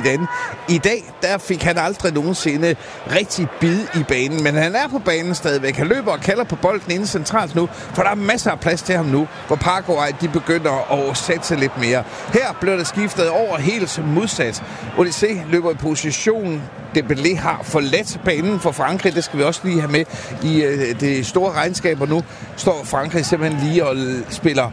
Zidane. I dag, der fik han aldrig nogensinde rigtig bid i banen, men han er på banen stadigvæk. Han løber og kalder på bolden inde centralt nu, for der er masser af plads til ham nu, hvor Paraguay, de begynder at sætte sig lidt mere. Her blev der skiftet over helt modsat. Olysée løber i position. Dembélé har forladt banen for Frankrig. Det skal vi også lige have med i det store regnskab, og nu står Frankrig simpelthen lige og spiller,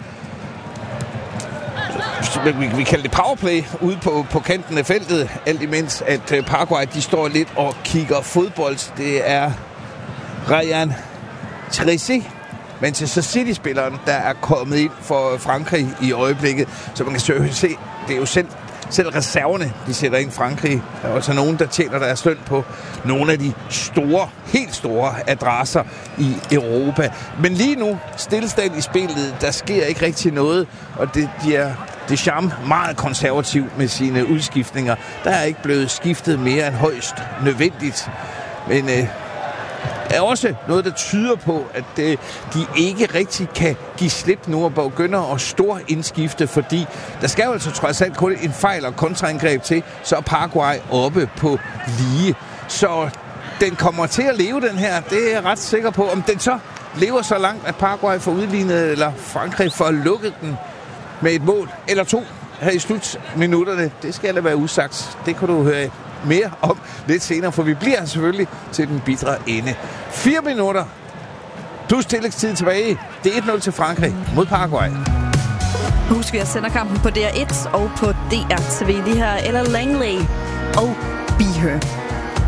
vi kalder det powerplay, ude på kanten af feltet, alt imens at Paraguay, de står lidt og kigger fodbold. Det er Ryan Cheryssi, Manchester City-spilleren, der er kommet ind for Frankrig i øjeblikket. Så man kan se, det er jo selv reserverne, de sætter ind Frankrig. Der er også nogen, der tjener deres løn på nogle af de store, helt store adresser i Europa. Men lige nu, stillestand i spillet, der sker ikke rigtig noget, og det er Deschamps meget konservativ med sine udskiftninger. Der er ikke blevet skiftet mere end højst nødvendigt. Men er også noget, der tyder på, at de ikke rigtig kan give slip nu og begynder at stor indskifte, fordi der skal jo altså trods alt kun en fejl og kontraangreb til, så er Paraguay oppe på lige. Så den kommer til at leve, den her. Det er jeg ret sikker på. Om den så lever så langt, at Paraguay får udlignet, eller Frankrig får lukket den med et mål eller to her i slutminutterne, det skal da være usagt. Det kan du høre mere om lidt senere, for vi bliver selvfølgelig til den bitre ende. 4 minutter plus tillægstid tilbage. Det er 1-0 til Frankrig mod Paraguay. Husk, vi sender kampen på DR1 og på DRTV. Lige her Ella Langley og Be Her.